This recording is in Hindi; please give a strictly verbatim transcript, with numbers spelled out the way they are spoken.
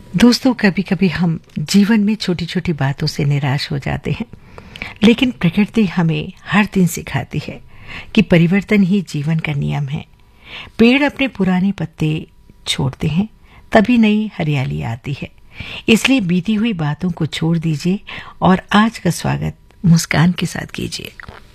दोस्तों, कभी कभी हम जीवन में छोटी छोटी बातों से निराश हो जाते हैं, लेकिन प्रकृति हमें हर दिन सिखाती है कि परिवर्तन ही जीवन का नियम है। पेड़ अपने पुराने पत्ते छोड़ते हैं, तभी नई हरियाली आती है। इसलिए बीती हुई बातों को छोड़ दीजिए और आज का स्वागत मुस्कान के साथ कीजिए।